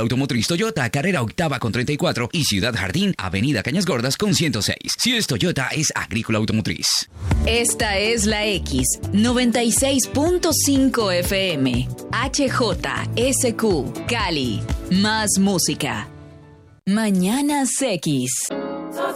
Automotriz Toyota, carrera octava con 34 y Ciudad Jardín, avenida Cañas Gordas con 106. Si es Toyota, es Agrícola Automotriz. Esta es la X, 96.5 FM, HJSQ, Cali, más música. Mañanas X.